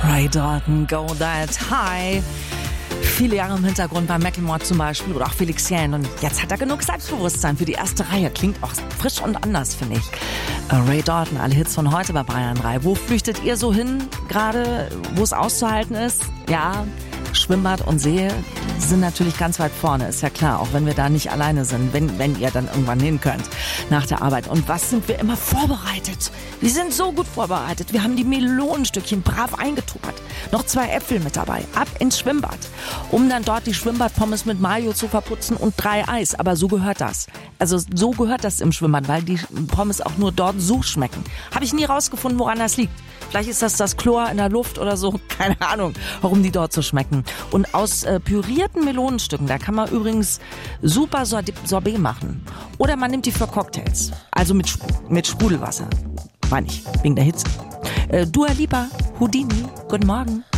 Ray Dalton, Go That High. Viele Jahre im Hintergrund bei Macklemore zum Beispiel oder auch Felix Jähn. Und jetzt hat er genug Selbstbewusstsein für die erste Reihe. Klingt auch frisch und anders, finde ich. Ray Dalton, alle Hits von heute bei Bayern 3. Wo flüchtet ihr so hin gerade, wo es auszuhalten ist? Ja, Schwimmbad und See sind natürlich ganz weit vorne, ist ja klar, auch wenn wir da nicht alleine sind, wenn ihr dann irgendwann hin könnt nach der Arbeit. Und was sind wir immer vorbereitet? Wir sind so gut vorbereitet. Wir haben die Melonenstückchen brav eingetuppert. Noch 2 Äpfel mit dabei. Ab ins Schwimmbad, um dann dort die Schwimmbadpommes mit Mayo zu verputzen und 3 Eis. Aber so gehört das. Also so gehört das im Schwimmbad, weil die Pommes auch nur dort so schmecken. Habe ich nie rausgefunden, woran das liegt. Vielleicht ist das Chlor in der Luft oder so. Keine Ahnung, warum die dort so schmecken. Und aus pürierten Melonenstücken, da kann man übrigens super Sorbet machen. Oder man nimmt die für Cocktails. Also mit Sprudelwasser. Meine ich, wegen der Hitze. Dua Lipa, Houdini, guten Morgen.